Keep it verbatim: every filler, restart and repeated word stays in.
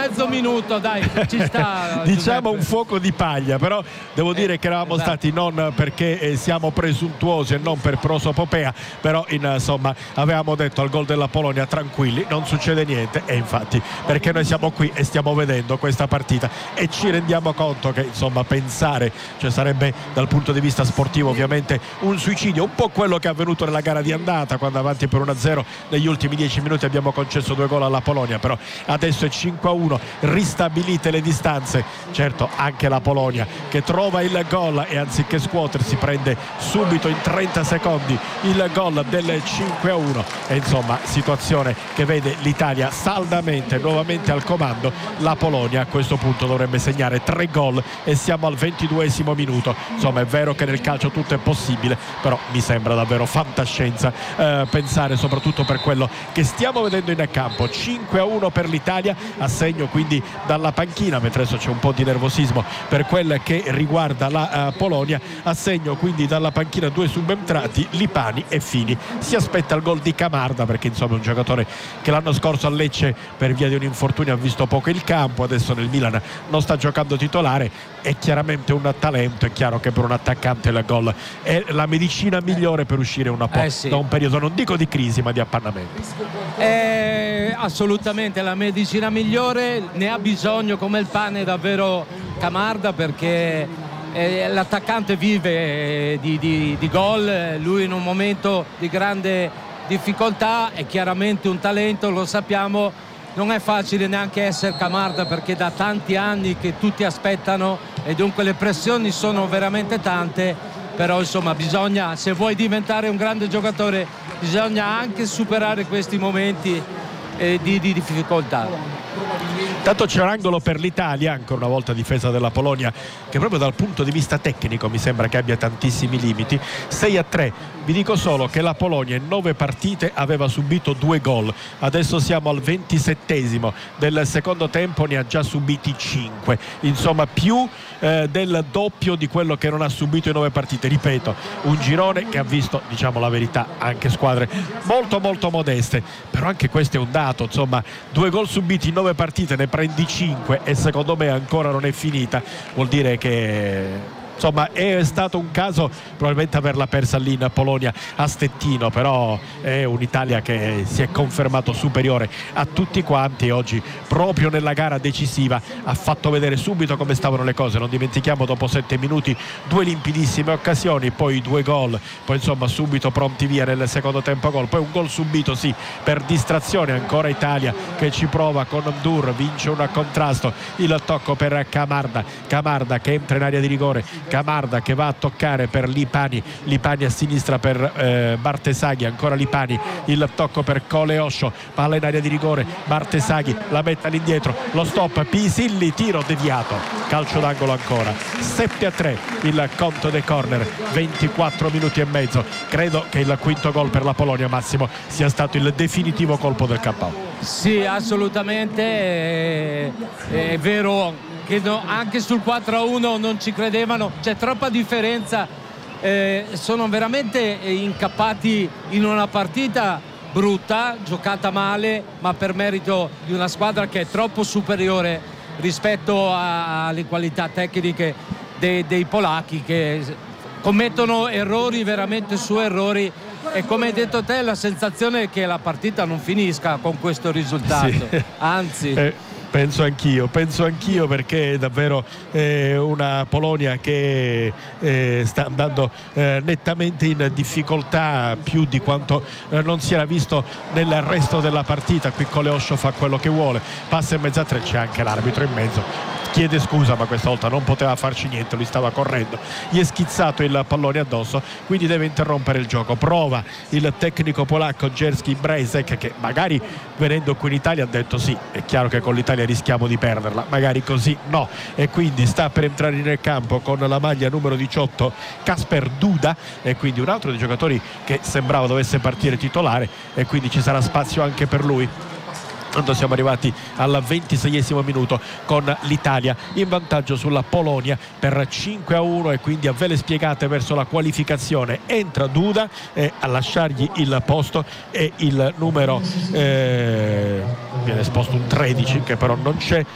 mezzo minuto, dai, ci sta. Diciamo Giuseppe. Un fuoco di paglia, però devo dire eh, che eravamo esatto. stati non perché eh, siamo presuntuosi e non per prosopopea, però in, insomma avevamo detto al gol della Polonia tranquilli, non succede niente, e infatti perché noi siamo qui e stiamo vedendo questa partita e ci rendiamo conto che insomma pensare, cioè sarebbe dal punto di vista sportivo ovviamente un suicidio, un po' quello che è avvenuto nella gara di andata, quando avanti per uno a zero negli ultimi dieci minuti abbiamo concesso due gol alla Polonia, però adesso è cinque a uno, ristabilite le distanze. Certo, anche la Polonia che trova il gol e anziché scuotersi prende subito in trenta secondi il gol del cinque a uno, e insomma situazione che vede l'Italia saldamente nuovamente al comando. La Polonia a questo punto dovrebbe segnare tre gol e siamo al ventiduesimo minuto. Insomma, è vero che nel calcio tutto è possibile, però mi sembra davvero fantascienza eh, pensare, soprattutto per quello che stiamo vedendo in campo. Cinque a uno per l'Italia, a segno quindi dalla panchina, mentre adesso c'è un po' di nervosismo per quel che riguarda la uh, Polonia, a segno quindi dalla panchina due subentrati, Lipani e Fini. Si aspetta il gol di Camarda, perché insomma è un giocatore che l'anno scorso a Lecce per via di un infortunio ha visto poco il campo, adesso nel Milan non sta giocando titolare, è chiaramente un talento. È chiaro che per un attaccante il gol è la medicina migliore per uscire un po' eh sì. da un periodo non dico di crisi ma di appannamento. È assolutamente la medicina migliore, ne ha bisogno come il pane davvero Camarda, perché eh, l'attaccante vive eh, di, di, di gol, lui in un momento di grande difficoltà è chiaramente un talento, lo sappiamo. Non è facile neanche essere Camarda, perché da tanti anni che tutti aspettano e dunque le pressioni sono veramente tante, però insomma bisogna, se vuoi diventare un grande giocatore, bisogna anche superare questi momenti eh, di, di difficoltà. Tanto c'è un angolo per l'Italia, ancora una volta difesa della Polonia, che proprio dal punto di vista tecnico mi sembra che abbia tantissimi limiti. Sei a tre. Vi dico solo che la Polonia in nove partite aveva subito due gol, adesso siamo al ventisettesimo del secondo tempo, ne ha già subiti cinque, insomma più eh, del doppio di quello che non ha subito in nove partite. Ripeto, un girone che ha visto, diciamo la verità, anche squadre molto molto modeste, però anche questo è un dato, insomma due gol subiti in nove partite, ne prendi cinque e secondo me ancora non è finita, vuol dire che insomma è stato un caso probabilmente averla persa lì in Polonia a Stettino, però è un'Italia che si è confermato superiore a tutti quanti e oggi proprio nella gara decisiva ha fatto vedere subito come stavano le cose. Non dimentichiamo, dopo sette minuti due limpidissime occasioni, poi due gol, poi insomma subito pronti via nel secondo tempo gol, poi un gol subito sì per distrazione, ancora Italia che ci prova con Ndur, vince un contrasto, il tocco per Camarda, Camarda che entra in area di rigore, Camarda che va a toccare per Lipani, Lipani a sinistra per eh, Bartesaghi, ancora Lipani, il tocco per Coleoscio, palla in area di rigore, Bartesaghi la mette all'indietro, lo stop, Pisilli, tiro deviato, calcio d'angolo ancora. Sette a tre il conto dei corner, ventiquattro minuti e mezzo. Credo che il quinto gol per la Polonia, Massimo, sia stato il definitivo colpo del K O. Sì, assolutamente, è, è vero che no, anche sul quattro a uno non ci credevano, c'è troppa differenza, eh, sono veramente incappati in una partita brutta, giocata male, ma per merito di una squadra che è troppo superiore rispetto a, alle qualità tecniche dei, dei polacchi, che commettono errori veramente su errori, e come hai detto te la sensazione è che la partita non finisca con questo risultato, sì. Anzi eh. Penso anch'io, penso anch'io perché è davvero eh, una Polonia che eh, sta andando eh, nettamente in difficoltà, più di quanto eh, non si era visto nel resto della partita. Qui Coleoscio fa quello che vuole, passa in mezzo a tre, c'è anche l'arbitro in mezzo, chiede scusa ma questa volta non poteva farci niente, lui stava correndo, gli è schizzato il pallone addosso, quindi deve interrompere il gioco. Prova il tecnico polacco Jerzy Brejzek, che magari venendo qui in Italia ha detto sì, è chiaro che con l'Italia rischiamo di perderla, magari così no, e quindi sta per entrare nel campo con la maglia numero diciotto Kasper Duda, e quindi un altro dei giocatori che sembrava dovesse partire titolare, e quindi ci sarà spazio anche per lui. Quando siamo arrivati al ventiseiesimo minuto con l'Italia in vantaggio sulla Polonia per cinque a uno, e quindi a vele spiegate verso la qualificazione entra Duda e a lasciargli il posto è il numero eh, viene esposto un tredici che però non c'è,